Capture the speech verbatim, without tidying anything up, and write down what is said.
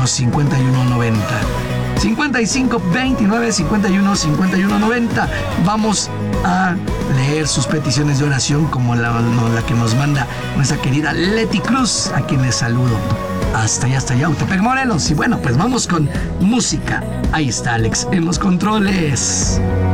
uno, cincuenta y uno noventa. cincuenta y cinco veintinueve, cincuenta y uno, cincuenta y uno noventa. Vamos a leer sus peticiones de oración, como la, la que nos manda nuestra querida Leti Cruz, a quien les saludo hasta allá, hasta allá, Autepec, Morelos. Y bueno, pues vamos con música. Ahí está Alex en los controles.